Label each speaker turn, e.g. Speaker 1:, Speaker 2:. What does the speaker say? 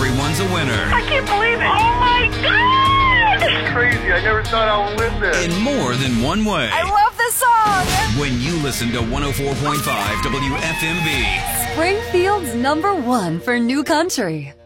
Speaker 1: everyone's a winner.
Speaker 2: I can't believe it. Oh, my God.
Speaker 3: It's crazy. I never thought I would win this.
Speaker 1: In more than one way.
Speaker 2: I love this song.
Speaker 1: When you listen to 104.5 WFMB.
Speaker 4: Springfield's #1 for new country.